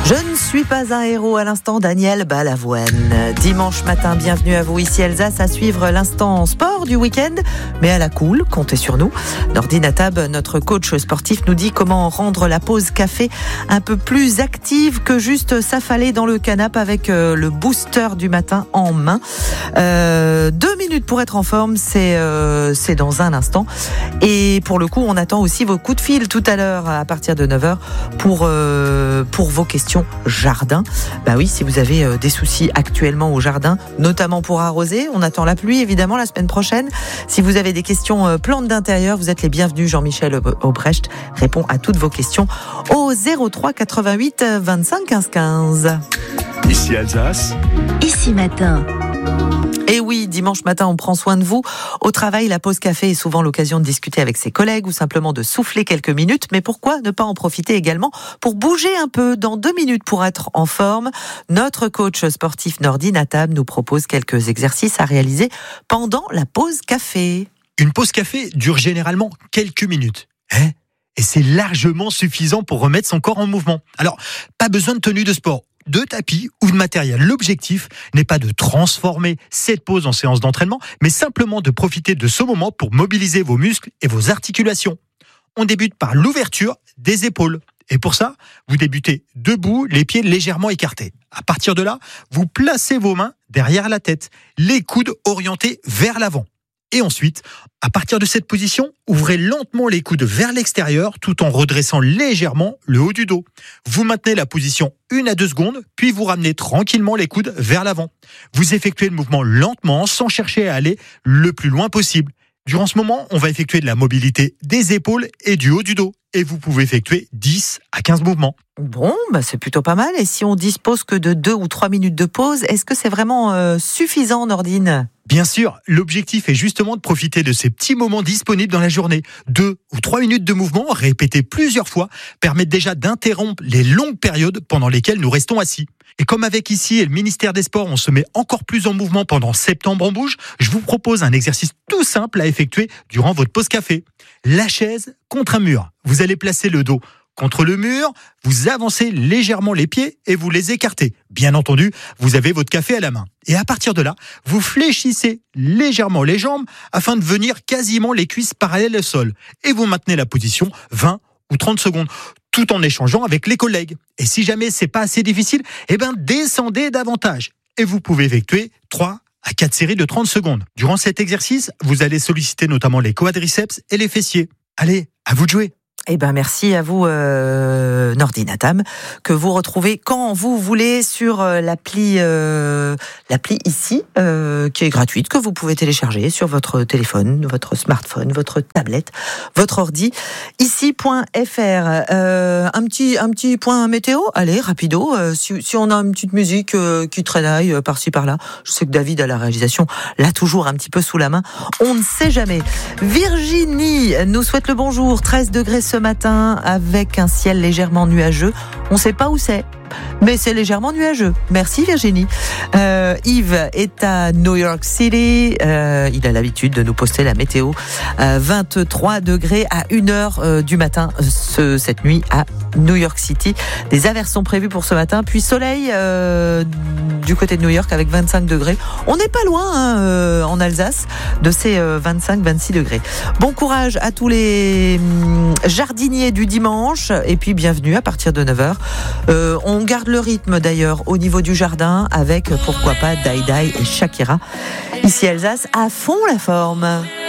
Je ne suis pas un héros à l'instant, Daniel Balavoine. Dimanche matin, bienvenue à vous ici Alsace à suivre l'instant sport du week-end, mais à la cool, comptez sur nous. Nordine Atab, notre coach sportif, nous dit comment rendre la pause café un peu plus active que juste s'affaler dans le canapé avec le booster du matin en main. 2 minutes pour être en forme, c'est dans un instant. Et pour le coup, on attend aussi vos coups de fil tout à l'heure à partir de 9h pour vos questions jardin. Bah oui, si vous avez des soucis actuellement au jardin, notamment pour arroser, on attend la pluie évidemment la semaine prochaine. Si vous avez des questions plantes d'intérieur, vous êtes les bienvenus. Jean-Michel Aubrecht répond à toutes vos questions au 03 88 25 15 15. Ici Alsace. Ici matin. Et oui, dimanche matin, on prend soin de vous. Au travail, la pause café est souvent l'occasion de discuter avec ses collègues ou simplement de souffler quelques minutes. Mais pourquoi ne pas en profiter également pour bouger un peu dans 2 minutes pour être en forme? Notre coach sportif Nordine Atab nous propose quelques exercices à réaliser pendant la pause café. Une pause café dure généralement quelques minutes. Et c'est largement suffisant pour remettre son corps en mouvement. Alors, pas besoin de tenue de sport, de tapis ou de matériel. L'objectif n'est pas de transformer cette pause en séance d'entraînement, mais simplement de profiter de ce moment pour mobiliser vos muscles et vos articulations. On débute par l'ouverture des épaules. Et pour ça, vous débutez debout, les pieds légèrement écartés. À partir de là, vous placez vos mains derrière la tête, les coudes orientés vers l'avant. Et ensuite, à partir de cette position, ouvrez lentement les coudes vers l'extérieur tout en redressant légèrement le haut du dos. Vous maintenez la position 1 à 2 secondes, puis vous ramenez tranquillement les coudes vers l'avant. Vous effectuez le mouvement lentement sans chercher à aller le plus loin possible. Durant ce moment, on va effectuer de la mobilité des épaules et du haut du dos. Et vous pouvez effectuer 10 à 15 mouvements. Bon, c'est plutôt pas mal. Et si on dispose que de 2 ou 3 minutes de pause, est-ce que c'est vraiment suffisant, Nordine ? Bien sûr, l'objectif est justement de profiter de ces petits moments disponibles dans la journée. 2 ou 3 minutes de mouvement, répétés plusieurs fois, permettent déjà d'interrompre les longues périodes pendant lesquelles nous restons assis. Et comme avec ici et le ministère des Sports, on se met encore plus en mouvement pendant Septembre en Bouge, je vous propose un exercice tout simple à effectuer durant votre pause café. La chaise contre un mur. Vous allez placer le dos contre le mur, vous avancez légèrement les pieds et vous les écartez. Bien entendu, vous avez votre café à la main. Et à partir de là, vous fléchissez légèrement les jambes afin de venir quasiment les cuisses parallèles au sol. Et vous maintenez la position 20 ou 30 secondes, tout en échangeant avec les collègues. Et si jamais c'est pas assez difficile, descendez davantage. Et vous pouvez effectuer 3 à 4 séries de 30 secondes. Durant cet exercice, vous allez solliciter notamment les quadriceps et les fessiers. Allez, à vous de jouer. Merci à vous, Nordine Atab, que vous retrouvez quand vous voulez sur l'appli ici, qui est gratuite, que vous pouvez télécharger sur votre téléphone, votre smartphone, votre tablette, votre ordi, ici.fr. Un petit point météo, allez, rapido, si on a une petite musique qui traînaille par-ci par-là, je sais que David à la réalisation l'a toujours un petit peu sous la main, on ne sait jamais. Virginie nous souhaite le bonjour, 13 degrés ce matin avec un ciel légèrement nuageux. On ne sait pas où c'est, mais c'est légèrement nuageux. Merci Virginie. Yves est à New York City. Il a l'habitude de nous poster la météo. 23 degrés à 1h du matin cette nuit à New York City. Des averses sont prévues pour ce matin, puis soleil du côté de New York avec 25 degrés. On n'est pas loin en Alsace de ces 25-26 degrés. Bon courage à tous les jardiniers du dimanche et puis bienvenue à partir de 9h. On garde le rythme d'ailleurs au niveau du jardin avec pourquoi pas Dai Dai et Shakira. Ici Alsace, à fond la forme.